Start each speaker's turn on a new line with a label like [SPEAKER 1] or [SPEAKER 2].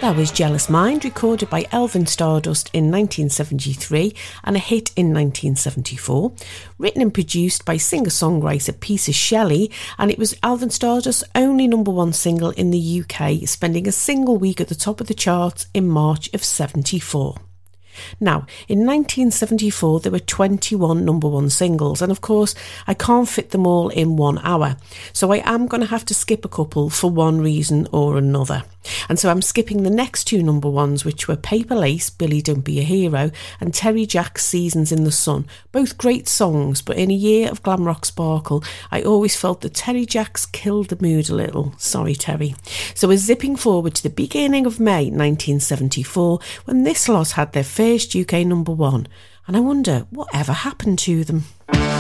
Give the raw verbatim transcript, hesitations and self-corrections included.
[SPEAKER 1] That was Jealous Mind, recorded by Elvin Stardust in nineteen seventy-three and a hit in nineteen seventy-four. Written and produced by singer-songwriter Peter Shelley, and it was Elvin Stardust's only number one single in the U K, spending a single week at the top of the charts in March of seventy-four. Now, in nineteen seventy-four, there were twenty-one number one singles, and of course, I can't fit them all in one hour, so I am going to have to skip a couple for one reason or another. And so I'm skipping the next two number ones, which were Paper Lace, Billy Don't Be a Hero, and Terry Jack's Seasons in the Sun. Both great songs, but in a year of glam rock sparkle, I always felt that Terry Jack's killed the mood a little. Sorry, Terry. So we're zipping forward to the beginning of May nineteen seventy-four, when this lot had their first U K number one. And I wonder, whatever happened to them?